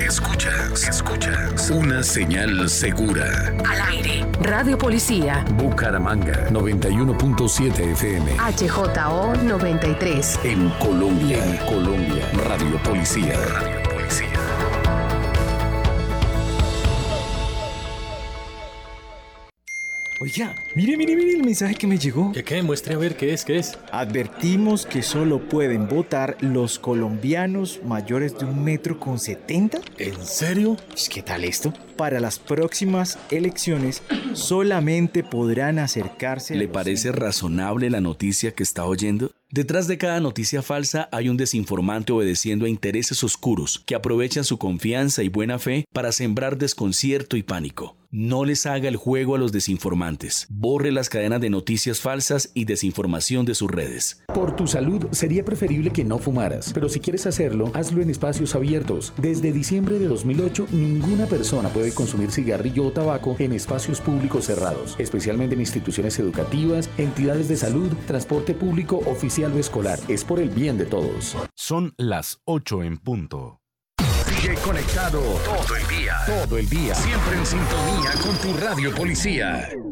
Escuchas una señal segura. Al aire. Radio Policía. Bucaramanga 91.7 FM. HJO 93. En Colombia. Radio Policía. Oiga, mire el mensaje que me llegó. ¿Qué? Muestre a ver qué es. Advertimos que solo pueden votar los colombianos mayores de 1,70 m. ¿En serio? ¿Qué tal esto? Para las próximas elecciones solamente podrán acercarse. ¿Le parece razonable la noticia que está oyendo? Detrás de cada noticia falsa hay un desinformante obedeciendo a intereses oscuros que aprovechan su confianza y buena fe para sembrar desconcierto y pánico. No les haga el juego a los desinformantes. Borre las cadenas de noticias falsas y desinformación de sus redes. Por tu salud, sería preferible que no fumaras, pero si quieres hacerlo, hazlo en espacios abiertos. Desde diciembre de 2008, ninguna persona puede consumir cigarrillo o tabaco en espacios públicos cerrados, especialmente en instituciones educativas, entidades de salud, transporte público, oficial o escolar. Es por el bien de todos. Son las 8 en punto. Sigue conectado todo el día. Siempre en sintonía con tu Radio Policía.